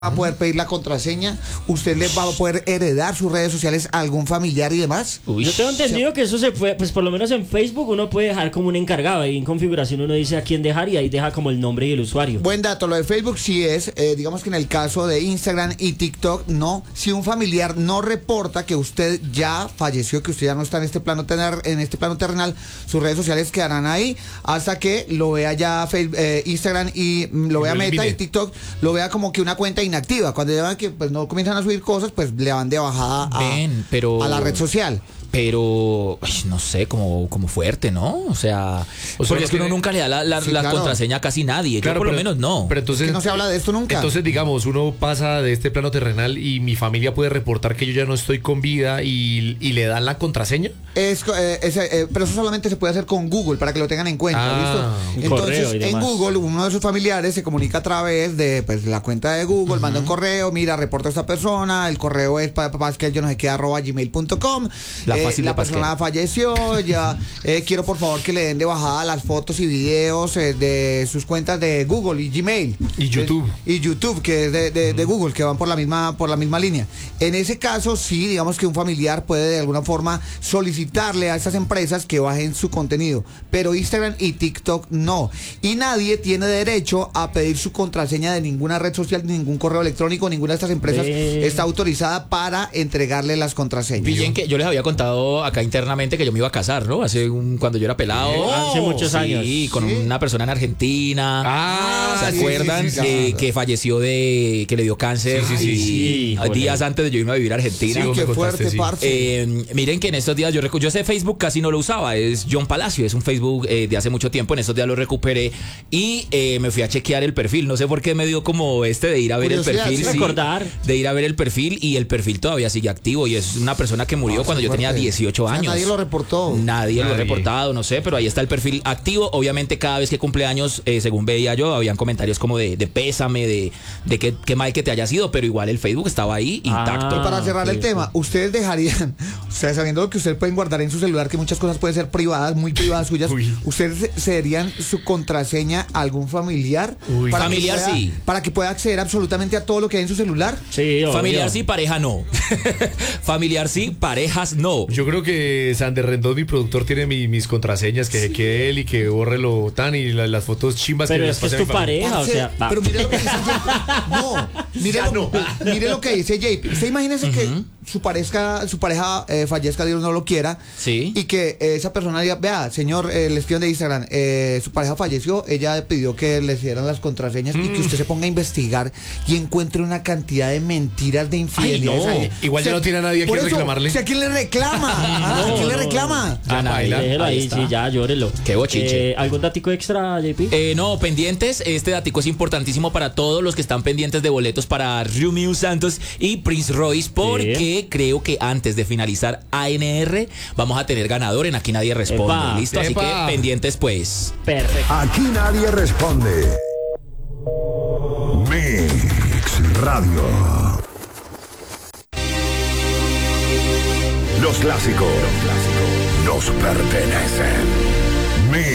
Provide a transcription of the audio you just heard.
va a poder pedir la contraseña, usted le va a poder heredar sus redes sociales a algún familiar y demás. Yo tengo entendido que eso se puede, pues por lo menos en Facebook uno puede dejar como un encargado, ahí en configuración uno dice a quién dejar y ahí deja como el nombre y el usuario. Buen dato, lo de Facebook sí es, digamos que en el caso de Instagram y TikTok, no. Si un familiar no reporta que usted ya falleció, que usted ya no está en este plano terrenal, sus redes sociales quedarán ahí hasta que lo vea ya Instagram y lo vea Meta y TikTok, lo vea como que una cuenta inactiva. Cuando ya vean que pues no comienzan a subir cosas, pues le van de bajada a la red social. Pero, no sé, como fuerte, ¿no? O sea porque es que uno nunca le da la claro, contraseña a casi nadie. Claro, yo por lo menos no. Pero entonces, es que no se habla de esto nunca. Entonces, digamos, uno pasa de este plano terrenal y mi familia puede reportar que yo ya no estoy con vida y le dan la contraseña. Pero eso solamente se puede hacer con Google, para que lo tengan en cuenta, ¿listo? Entonces, en Google, uno de sus familiares se comunica a través de pues, la cuenta de Google, manda un correo, mira, reporta a esta persona, el correo es pasquel@gmail.com. La persona falleció, ya quiero por favor que le den de bajada las fotos y videos de sus cuentas de Google y Gmail. Y YouTube. Y YouTube, que es de Google, que van por la misma línea. En ese caso, sí, digamos que un familiar puede de alguna forma solicitarle a estas empresas que bajen su contenido, pero Instagram y TikTok no. Y nadie tiene derecho a pedir su contraseña de ninguna red social, ningún correo electrónico, ninguna de estas empresas está autorizada para entregarle las contraseñas. Pillen que yo les había contado acá internamente que yo me iba a casar, ¿no? Cuando yo era pelado. Hace muchos años. Sí, con una persona en Argentina. ¿Se acuerdan? Que falleció que le dio cáncer. Sí, días antes de yo irme a vivir a Argentina. Sí, qué fuerte, parce. Miren que en estos días yo ese Facebook casi no lo usaba. Es John Palacio, es un Facebook de hace mucho tiempo. En estos días lo recuperé y me fui a chequear el perfil. No sé por qué me dio como de ir a ver el perfil. De ir a ver el perfil y el perfil todavía sigue activo y es una persona que murió cuando yo tenía 18 años. Nadie lo reportó. Nadie lo ha reportado, no sé, pero ahí está el perfil activo. Obviamente cada vez que cumple años, según veía yo, habían comentarios como de pésame, de qué mal que te haya sido, pero igual el Facebook estaba ahí intacto. Y para cerrar el tema, ¿ustedes dejarían, o sea, sabiendo lo que ustedes pueden guardar en su celular, que muchas cosas pueden ser privadas, muy privadas suyas, ¿ustedes cederían su contraseña a algún familiar? Familiar sí. Para que pueda acceder absolutamente a todo lo que hay en su celular. Sí, familiar sí, pareja no. Familiar sí, parejas no. Yo creo que Sander Rendón, mi productor, tiene mis contraseñas, que él y que bórrelo tan y las fotos chimbas. Pero que es que es tu pareja, o sea. Pero mire lo que dice JP. No, mire lo que dice JP. Usted imagínese que su pareja fallezca, Dios no lo quiera, y que esa persona diga, vea, señor, el espión de Instagram, su pareja falleció, ella pidió que le dieran las contraseñas y que usted se ponga a investigar y encuentre una cantidad de mentiras, de infidelidades. Igual ya no tiene a nadie a quien reclamarle. ¿A quién le reclama? ¿A quién le reclama? Déjelo ahí, sí, ya, llórelo. Qué bochinche. ¿Algún datico extra, JP? No, pendientes. Este datico es importantísimo para todos los que están pendientes de boletos para Romeo Santos y Prince Royce, porque creo que antes de finalizar ANR vamos a tener ganador en Aquí Nadie Responde. ¿Listo? Así que pendientes pues. Perfecto. Aquí Nadie Responde. Mix Radio. Los clásicos nos pertenecen.